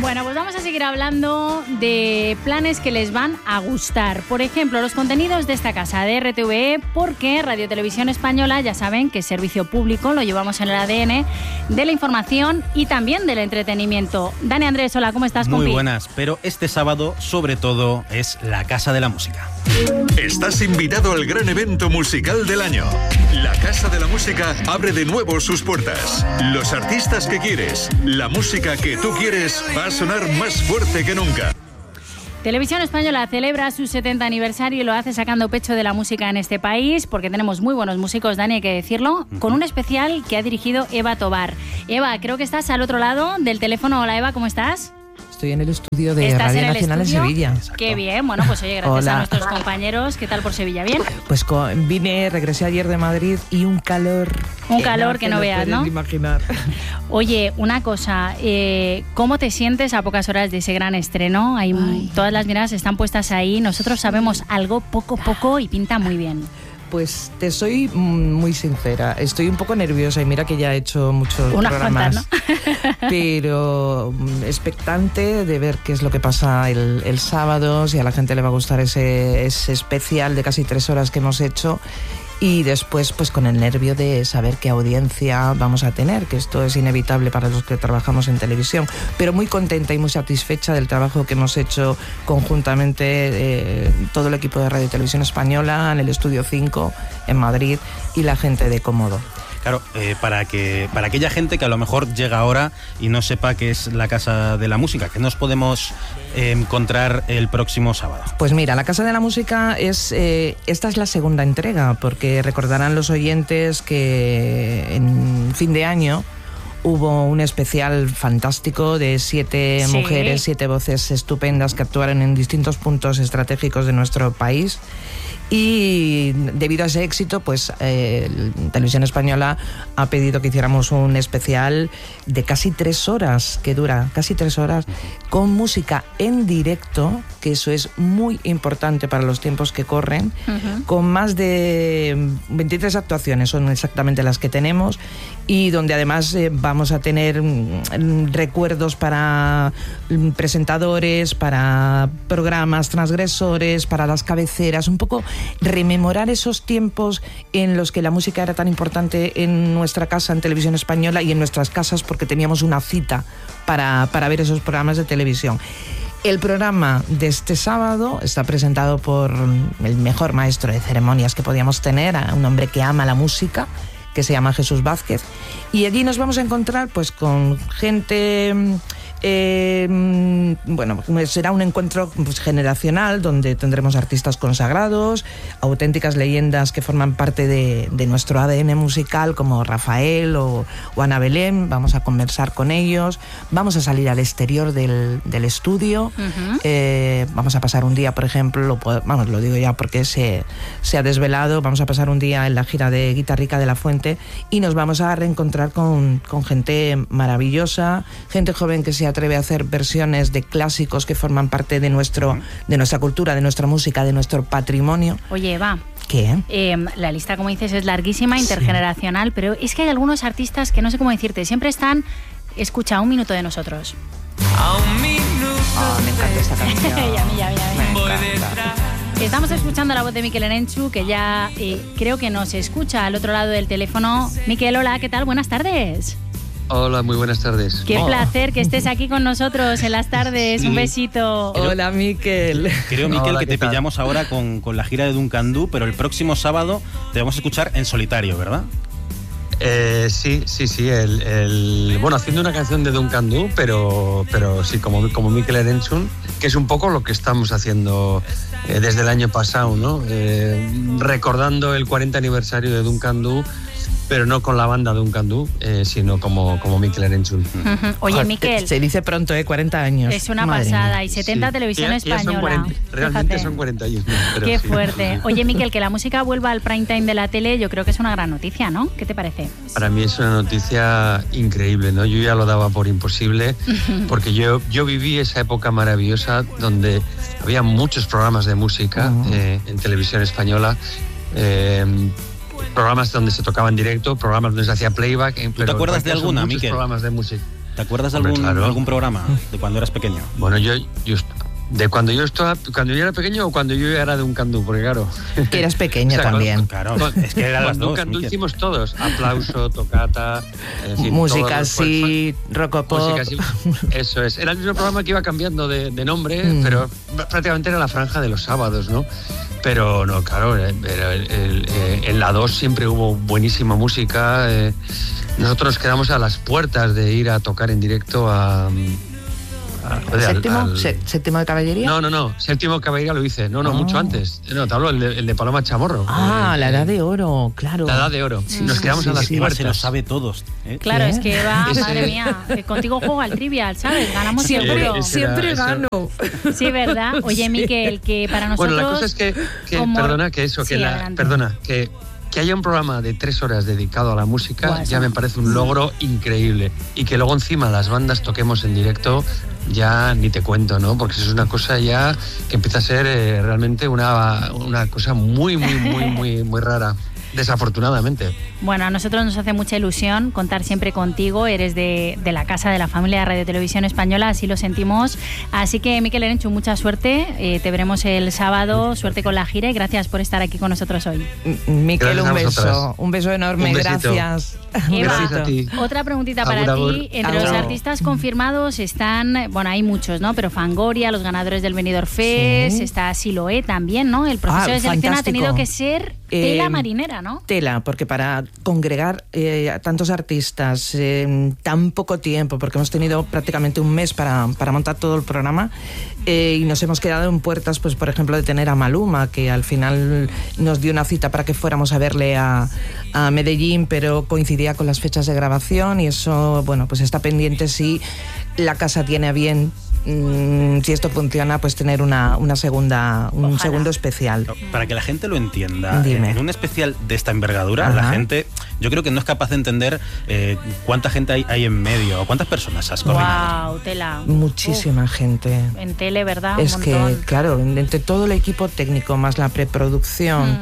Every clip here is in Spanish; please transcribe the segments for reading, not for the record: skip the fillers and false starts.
Bueno, pues vamos a seguir hablando de planes que les van a gustar. Por ejemplo, los contenidos de esta casa de RTVE, porque Radio Televisión Española, ya saben que es servicio público, lo llevamos en el ADN, de la información y también del entretenimiento. Dani Andrés, hola, ¿cómo estás, compi? Muy buenas, pero este sábado, sobre todo, es la Casa de la Música. Estás invitado al gran evento musical del año. La Casa de la Música abre de nuevo sus puertas. Los artistas que quieres, la música que tú quieres, va a sonar más fuerte que nunca. Televisión Española celebra su 70 aniversario y lo hace sacando pecho de la música en este país, porque tenemos muy buenos músicos, Dani, hay que decirlo, con un especial que ha dirigido Eva Tobar. Eva, creo que estás al otro lado del telegfono. Hola, Eva, ¿cómo estás? Estoy en el estudio de Radio Nacional en Sevilla. Qué bien, bueno, pues oye, gracias a nuestros compañeros. ¿Qué tal por Sevilla? ¿Bien? Pues regresé ayer de Madrid y un calor... Un calor que no veas, ¿no? Imaginar. Oye, una cosa, ¿cómo te sientes a pocas horas de ese gran estreno? Todas las miradas están puestas ahí, nosotros sabemos algo poco y pinta muy bien. Pues te soy muy sincera, estoy un poco nerviosa y mira que ya he hecho muchos programas, ¿no? Pero expectante de ver qué es lo que pasa el sábado, si a la gente le va a gustar ese especial de casi 3 horas que hemos hecho. Y después, pues con el nervio de saber qué audiencia vamos a tener, que esto es inevitable para los que trabajamos en televisión, pero muy contenta y muy satisfecha del trabajo que hemos hecho conjuntamente todo el equipo de Radio y Televisión Española en el Estudio 5 en Madrid y la gente de Cómodo. Claro, para aquella gente que a lo mejor llega ahora y no sepa qué es la Casa de la Música, ¿qué nos podemos encontrar el próximo sábado? Pues mira, la Casa de la Música esta es la segunda entrega, porque recordarán los oyentes que en fin de año hubo un especial fantástico de 7 mujeres, 7 voces estupendas que actuaron en distintos puntos estratégicos de nuestro país. Y debido a ese éxito, pues Televisión Española ha pedido que hiciéramos un especial de casi 3 horas, que dura casi 3 horas, con música en directo, que eso es muy importante para los tiempos que corren, con más de 23 actuaciones, son exactamente las que tenemos, y donde además vamos a tener recuerdos para presentadores, para programas transgresores, para las cabeceras, un poco rememorar esos tiempos en los que la música era tan importante en nuestra casa, en Televisión Española, y en nuestras casas porque teníamos una cita para ver esos programas de televisión. El programa de este sábado está presentado por el mejor maestro de ceremonias que podíamos tener, a un hombre que ama la música, que se llama Jesús Vázquez, y allí nos vamos a encontrar pues con gente... bueno, será un encuentro pues, generacional, donde tendremos artistas consagrados, auténticas leyendas que forman parte de nuestro ADN musical, como Rafael o Ana Belén. Vamos a conversar con ellos, vamos a salir al exterior del estudio, vamos a pasar un día, por ejemplo, lo digo ya porque se ha desvelado, vamos a pasar un día en la gira de Guitarrica de la Fuente y nos vamos a reencontrar con gente maravillosa, gente joven que se atreve a hacer versiones de clásicos que forman parte de nuestra cultura, de nuestra música, de nuestro patrimonio. Oye, Eva, ¿qué? La lista, como dices, es larguísima, intergeneracional, pero es que hay algunos artistas que no sé cómo decirte, siempre están, escucha, un minuto de nosotros. Me encanta esta canción. Y a mí. Me encanta. Estamos escuchando la voz de Mikel Erenchu, que ya creo que nos escucha al otro lado del teléfono. Mikel, hola, ¿qué tal? Buenas tardes. Hola, muy buenas tardes. Qué placer que estés aquí con nosotros en las tardes. Un besito. Hola, Mikel. Creo, Mikel, Hola, que te tal? pillamos ahora con la gira de Duncan Du, pero el próximo sábado te vamos a escuchar en solitario, ¿verdad? Sí. Bueno, haciendo una canción de Duncan Du, pero sí, como Mikel Erenchu, que es un poco lo que estamos haciendo desde el año pasado, ¿no? Recordando el 40 aniversario de Duncan Du, pero no con la banda Duncan Du, sino como Mikel Erenchu. Oye, Mikel, Se dice pronto, 40 años. es una Madre pasada. mía. Y 70 Sí. Televisión Ya son Española. 40, realmente Fíjate. son 41. Pero Qué sí. fuerte. Oye, Mikel, que la música vuelva al prime time de la tele, yo creo que es una gran noticia, ¿no? ¿Qué te parece? Para mí es una noticia increíble, ¿no? Yo ya lo daba por imposible, porque yo viví esa época maravillosa donde había muchos programas de música en Televisión Española, programas donde se tocaba en directo, programas donde se hacía playback. ¿Tú te acuerdas de alguna, muchos Mikel? programas de música. ¿Te acuerdas de algún programa de cuando eras pequeño? Bueno, yo de cuando yo era pequeño o cuando yo era de un candú, porque claro. Que eras pequeño, o sea, también. Claro, es que eran las dos. Candú hicimos todos, aplauso, tocata, en fin, música así, rocopop. Música así, eso es. Era el mismo programa que iba cambiando de nombre, pero prácticamente era la franja de los sábados, ¿no? Pero no, claro, en la 2 siempre hubo buenísima música. Nosotros quedamos a las puertas de ir a tocar en directo a ¿Séptimo de caballería? No, Séptimo de caballería lo hice. No, mucho antes. No, te hablo el de Paloma Chamorro. La Edad de Oro, claro. La Edad de Oro. Nos quedamos a las puertas. Se lo sabe todos. Claro, es que Eva, madre mía, contigo juego al trivial, ¿sabes? Ganamos siempre gano. Sí, ¿verdad? Oye, Miquel, que para nosotros... Bueno, la cosa es que que haya un programa de 3 horas dedicado a la música ya me parece un logro increíble. Y que luego encima las bandas toquemos en directo, ya ni te cuento, ¿no? Porque eso es una cosa ya que empieza a ser realmente una cosa muy, muy, muy, muy, muy rara. Desafortunadamente. Bueno, a nosotros nos hace mucha ilusión contar siempre contigo. Eres de la casa de la familia de Radio Televisión Española, así lo sentimos. Así que, Miquel Erenchun, mucha suerte. Te veremos el sábado. Suerte con la gira y gracias por estar aquí con nosotros hoy. Miquel, un beso enorme. Gracias. Eva, otra preguntita para ti. Entre los artistas confirmados están, bueno, hay muchos, ¿no? Pero Fangoria, los ganadores del Benidorm Fest, está Siloé también, ¿no? El proceso de selección ha tenido que ser tela marinera, ¿no? Tela, porque para congregar a tantos artistas en tan poco tiempo, porque hemos tenido prácticamente un mes para montar todo el programa, y nos hemos quedado en puertas, pues por ejemplo, de tener a Maluma, que al final nos dio una cita para que fuéramos a verle a Medellín, pero coincidía con las fechas de grabación y eso, bueno, pues está pendiente si la casa tiene a bien, si esto funciona, pues tener un segundo especial. Para que la gente lo entienda, en un especial de esta envergadura, la gente, yo creo que no es capaz de entender cuánta gente hay en medio, o cuántas personas has coordinado. Wow, tela. Muchísima gente. En tele, ¿verdad? Es que, claro, entre todo el equipo técnico más la preproducción,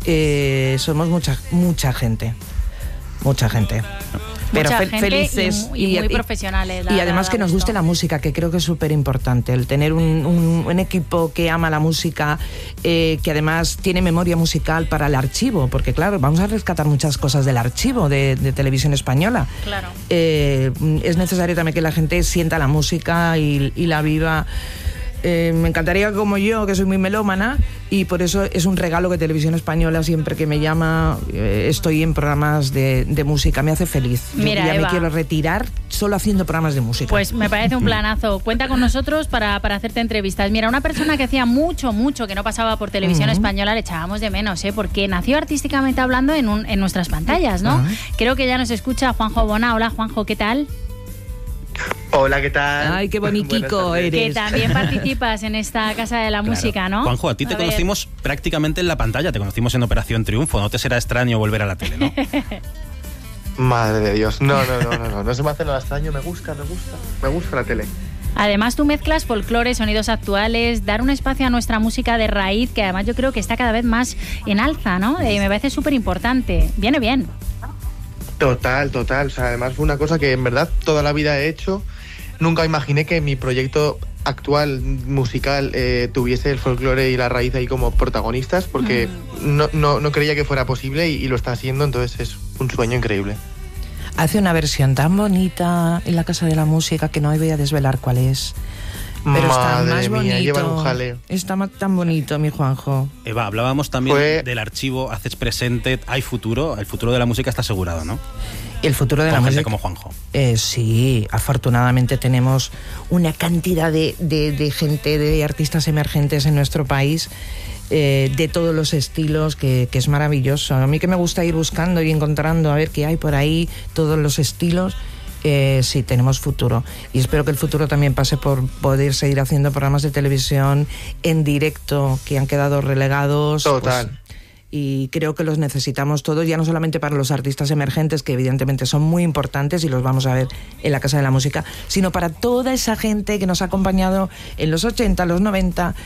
somos mucha gente. Mucha gente. Pero felices y muy profesionales. Y además que nos guste la música, que creo que es súper importante. El tener un equipo que ama la música, que además tiene memoria musical para el archivo, porque claro, vamos a rescatar muchas cosas del archivo de Televisión Española. Claro. Es necesario también que la gente sienta la música y la viva. Me encantaría, como yo, que soy muy melómana, y por eso es un regalo que Televisión Española, siempre que me llama, estoy en programas de música, me hace feliz. Mira, yo ya Eva, me quiero retirar solo haciendo programas de música. Pues me parece un planazo. Cuenta con nosotros para hacerte entrevistas. Mira, una persona que hacía mucho que no pasaba por Televisión Española, le echábamos de menos, porque nació artísticamente hablando en nuestras pantallas, ¿no? Creo que ya nos escucha Juanjo Bona. Hola, Juanjo, ¿qué tal? Hola, ¿qué tal? Ay, qué bonitico eres. Que también participas en esta Casa de la Música, ¿no? Juanjo, a ti te conocimos prácticamente en la pantalla, te conocimos en Operación Triunfo, no te será extraño volver a la tele, ¿no? Madre de Dios, no se me hace nada extraño, me gusta la tele. Además, tú mezclas folclore, sonidos actuales, dar un espacio a nuestra música de raíz, que además yo creo que está cada vez más en alza, ¿no? Me parece súper importante. Viene bien. Total. O sea, además fue una cosa que en verdad toda la vida he hecho. Nunca imaginé que mi proyecto actual musical tuviese el folclore y la raíz ahí como protagonistas, porque no creía que fuera posible y lo está haciendo, entonces es un sueño increíble. Hace una versión tan bonita en la Casa de la Música que no voy a desvelar cuál es. Pero está más bonito. Lleva un jaleo. Está tan bonito, mi Juanjo. Eva, hablábamos también del archivo, haces presente, hay futuro, el futuro de la música está asegurado, ¿no? El futuro de la música. Como Juanjo. Sí, afortunadamente tenemos una cantidad de gente, de artistas emergentes en nuestro país, de todos los estilos, que es maravilloso. A mí que me gusta ir buscando y encontrando a ver qué hay por ahí, todos los estilos. Sí, tenemos futuro. Y espero que el futuro también pase por poder seguir haciendo programas de televisión en directo que han quedado relegados. Total. Pues, y creo que los necesitamos todos, ya no solamente para los artistas emergentes, que evidentemente son muy importantes y los vamos a ver en la Casa de la Música, sino para toda esa gente que nos ha acompañado en los 80, los 90,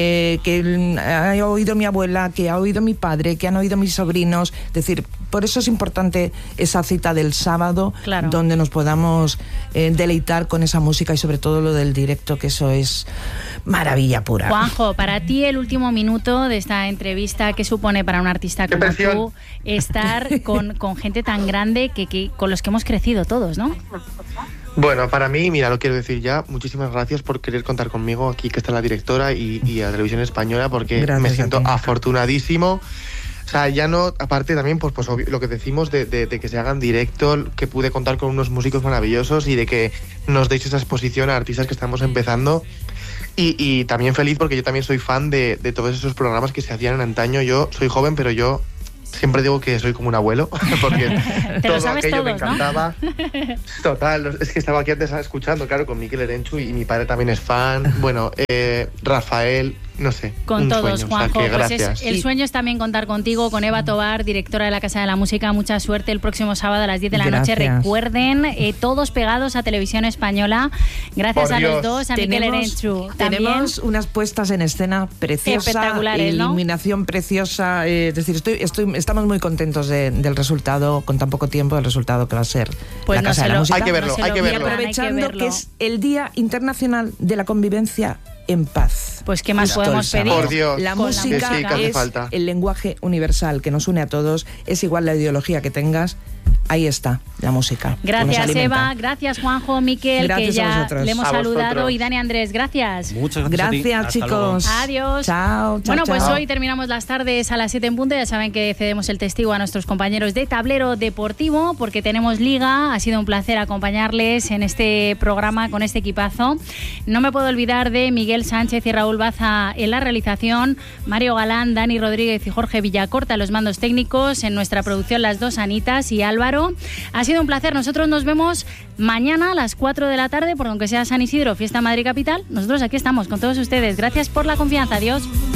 que ha oído mi abuela, que ha oído mi padre, que han oído mis sobrinos. Es decir, por eso es importante esa cita del sábado, claro, donde nos podamos deleitar con esa música y sobre todo lo del directo, que eso es maravilla pura. Juanjo, para ti el último minuto de esta entrevista, ¿qué supone para un artista como tú estar con gente tan grande que con los que hemos crecido todos, ¿no? Bueno, para mí, mira, lo quiero decir ya, muchísimas gracias por querer contar conmigo aquí, que está la directora y a Televisión Española, porque gracias, me siento afortunadísimo. O sea, ya no, aparte también, pues obvio, lo que decimos de que se hagan directo, que pude contar con unos músicos maravillosos y de que nos deis esa exposición a artistas que estamos empezando. Y también feliz porque yo también soy fan de todos esos programas que se hacían en antaño. Yo soy joven, pero yo siempre digo que soy como un abuelo, porque todo aquello me encantaba. ¿No? Total, es que estaba aquí antes escuchando, claro, con Mikel Erenchu y mi padre también es fan. Bueno, Rafael, no sé. Con todos, sueño, Juanjo. O sea, que pues gracias. El sueño es también contar contigo, con Eva Tobar, directora de la Casa de la Música. Mucha suerte el próximo sábado a las 10 de la noche. Recuerden, todos pegados a Televisión Española. Gracias a los dos, a Mikel Erenchu. Tenemos unas puestas en escena preciosas, espectaculares, iluminación, ¿no? Preciosa. Es decir, estamos muy contentos del resultado, con tan poco tiempo, del resultado que va a ser pues la Casa de la Música. Hay que verlo, hay que verlo. Y aprovechando que es el Día Internacional de la Convivencia en Paz. Pues qué más podemos pedir. Por Dios, la música sí, es el lenguaje universal que nos une a todos. Es igual la ideología que tengas. Ahí está la música. Gracias, Eva. Gracias, Juanjo, Miquel, que ya le hemos saludado. Y Dani Andrés, gracias. Muchas gracias. Gracias, chicos. Adiós. Chao. Bueno, pues hoy terminamos las tardes a las 7 en punto. Ya saben que cedemos el testigo a nuestros compañeros de Tablero Deportivo porque tenemos liga. Ha sido un placer acompañarles en este programa con este equipazo. No me puedo olvidar de Miguel Sánchez y Raúl Baza en la realización, Mario Galán, Dani Rodríguez y Jorge Villacorta en los mandos técnicos, en nuestra producción las dos Anitas y Álvaro. Ha sido un placer. Nosotros nos vemos mañana a las 4 de la tarde, porque aunque sea San Isidro, Fiesta Madrid Capital, nosotros aquí estamos con todos ustedes. Gracias por la confianza. Adiós.